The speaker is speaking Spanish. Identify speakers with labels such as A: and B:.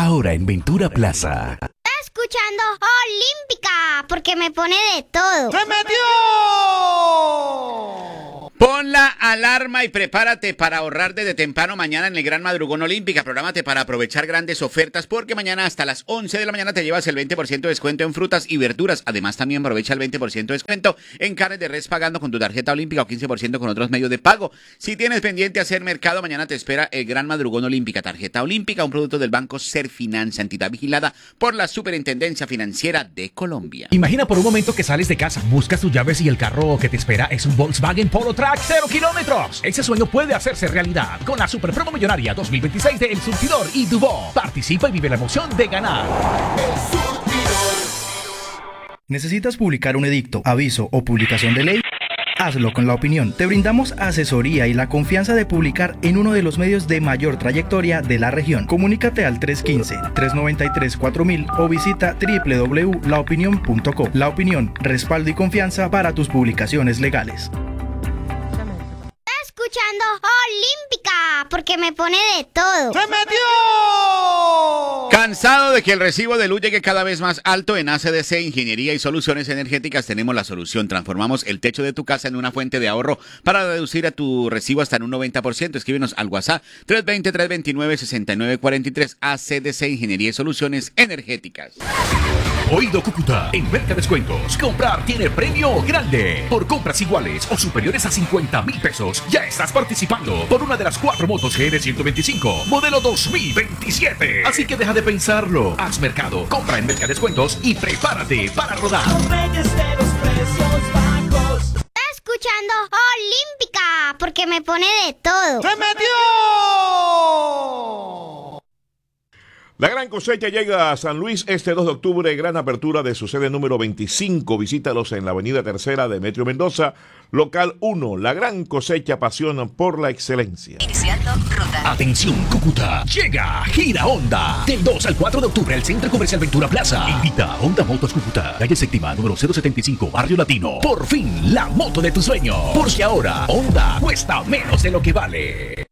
A: Ahora en Ventura Plaza.
B: Escuchando Olímpica, porque me pone de todo.
C: ¡Se metió!
D: Pon la alarma y prepárate para ahorrar desde temprano mañana en el Gran Madrugón Olímpica. Prográmate para aprovechar grandes ofertas porque mañana hasta las 11 de la mañana te llevas el 20% de descuento en frutas y verduras. Además también aprovecha el 20% de descuento en carnes de res pagando con tu tarjeta olímpica o 15% con otros medios de pago. Si tienes pendiente hacer mercado, mañana te espera el Gran Madrugón Olímpica. Tarjeta olímpica, un producto del Banco Serfinanza, entidad vigilada por la Superintendencia Financiera de Colombia.
E: Imagina por un momento que sales de casa, buscas tus llaves y el carro que te espera es un Volkswagen Polo Track 0 kilómetros. Ese sueño puede hacerse realidad con la Super Promo Millonaria 2026 de El Surtidor y Dubó. Participa y vive la emoción de ganar.
F: El Surtidor. ¿Necesitas publicar un edicto, aviso o publicación de ley? Hazlo con La Opinión. Te brindamos asesoría y la confianza de publicar en uno de los medios de mayor trayectoria de la región. Comunícate al 315-393-4000 o visita www.laopinion.co. La Opinión, respaldo y confianza para tus publicaciones legales.
B: Escuchando Olímpica, porque me pone de todo.
C: ¡Se metió!
D: ¿Cansado de que el recibo de luz llegue cada vez más alto? En ACDC Ingeniería y Soluciones Energéticas tenemos la solución. Transformamos el techo de tu casa en una fuente de ahorro para reducir a tu recibo hasta en un 90%. Escríbenos al WhatsApp 320-329-6943. ACDC Ingeniería y Soluciones Energéticas.
E: Oído Cúcuta, en Mercadescuentos, comprar tiene premio grande. Por compras iguales o superiores a 50,000 pesos, ya estás participando por una de las 4 motos GR125, modelo 2027. Así que deja de pensarlo. Haz mercado, compra en Mercadescuentos y prepárate para rodar.
B: Escuchando Olímpica, porque me pone de todo.
C: ¡Se metió! La gran cosecha llega a San Luis este 2 de octubre, gran apertura de su sede número 25. Visítalos en la avenida Tercera de Metro Mendoza, local 1. La gran cosecha, pasión por la excelencia.
A: Iniciando ruta.
E: Atención Cúcuta, llega Gira Honda. Del 2 al 4 de octubre al Centro Comercial Ventura Plaza. Invita Honda Motos Cúcuta, calle séptima, número 075, Barrio Latino. Por fin, la moto de tu sueño. Porque ahora Honda cuesta menos de lo que vale.